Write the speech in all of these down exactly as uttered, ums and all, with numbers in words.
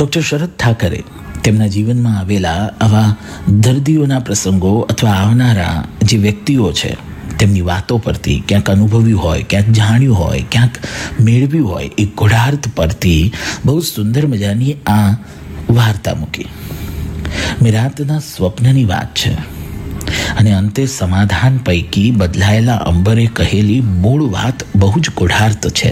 Doctor શરદ ઠાકરે તેમના જીવનમાં આવેલા આવા દર્દીઓના પ્રસંગો અથવા આવનારા જે વ્યક્તિઓ છે તેમની વાતો પરથી ક્યાંક અનુભવ્યું હોય, ક્યાંક જાણ્યું હોય, ક્યાંક મેળવ્યું હોય એ ગૂઢાર્થ પરથી બહુ સુંદર મજાની આ વાર્તા મૂકી. મેરાતના સ્વપ્નની વાત છે અને અંતે સમાધાન પૈકી બદલાયેલા અંબરે કહેલી મૂળ વાત બહુ જ ગૂઢાર્થ છે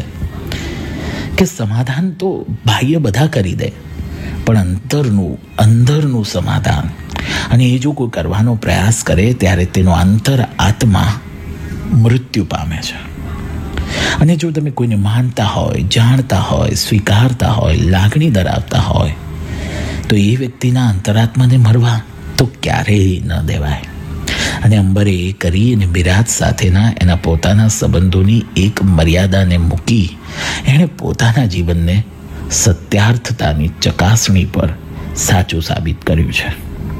કે સમાધાન તો બાહ્ય બધા કરી દે, પણ અંતરનું અંદરનું સમાધાન અને એ જો કોઈ કરવાનો પ્રયાસ કરે ત્યારે તેનો અંતર આત્મા મૃત્યુ પામે છે. અને જો તમે કોઈને માનતા હોય, જાણતા હોય, સ્વીકારતા હોય, લાગણી ધરાવતા હોય તો એ વ્યક્તિના અંતરાત્માને મરવા તો ક્યારેય ન દેવાય. અને અંબરે એ કરી અને બિરાજ સાથેના એના પોતાના સંબંધોની એક મર્યાદાને મૂકી એણે પોતાના જીવનને સત્યાર્થતાની ચકાસણી પર સાચું સાબિત કર્યું છે.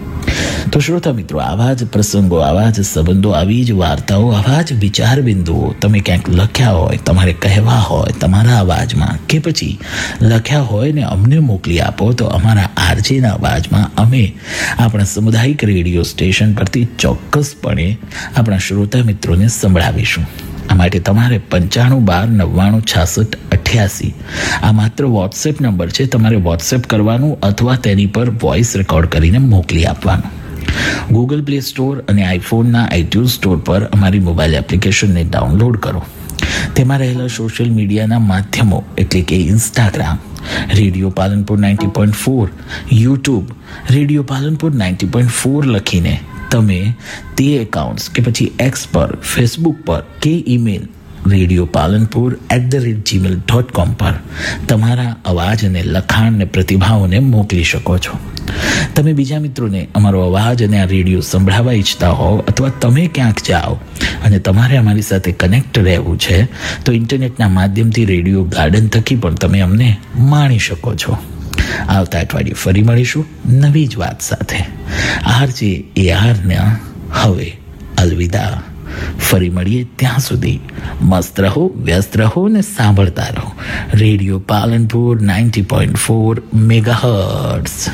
તો શ્રોતા મિત્રો, આવા જ પ્રસંગો, આવા જ સંબંધો, આવી જ વાર્તાઓ, આવા જ વિચાર બિંદુઓ તમે ક્યાંક લખ્યા હોય, તમારે કહેવા હોય તમારા અવાજમાં, કે પછી લખ્યા હોય ને અમને મોકલી આપો તો અમારા આરજેના અવાજમાં અમે આપણા સામુદાયિક રેડિયો સ્ટેશન પરથી ચોક્કસપણે આપણા શ્રોતા મિત્રોને સંભળાવીશું. આ માટે તમારે પંચાણું બાર નવ્વાણું છાસઠ અઠ્યાસી આ માત્ર વોટ્સએપ નંબર છે. તમારે વોટ્સએપ કરવાનું અથવા તેની પર વોઇસ રેકોર્ડ કરીને મોકલી આપવાનું. ગૂગલ પ્લે સ્ટોર અને આઈફોનના આઈટ્યુન સ્ટોર પર અમારી મોબાઈલ એપ્લિકેશનને ડાઉનલોડ કરો. તેમાં રહેલા સોશિયલ મીડિયાના માધ્યમો એટલે કે Instagram radio Palanpur ninety point four, YouTube radio Palanpur ninety point four લખીને તમે તે એકાઉન્ટ્સ કે પછી એક્સ પર, ફેસબુક પર કે email radio Palanpur at the rate Gmail dot com પર તમારા અવાજ અને લખાણ ને પ્રતિભાવોને મોકલી શકો છો. તમે બીજા મિત્રોને અમારો અવાજ અને આ રેડિયો સંભળાવવા ઈચ્છતા હોવ અથવા તમે ક્યાંક જાઓ અને તમારે અમારી સાથે કનેક્ટ રહેવું છે તો ઇન્ટરનેટના માધ્યમથી રેડિયો ગાર્ડન થકી પણ તમે અમને માણી શકો છો. આવતા અઠવાડિયે ફરી મળીશું નવી જ વાત સાથે. આરજે એ આરના હવે અલવિદા. ફરી મળીએ ત્યાં સુધી મસ્ત રહો, વ્યસ્ત રહો ને સાંભળતા રહો radio Palanpur ninety point four megahertz.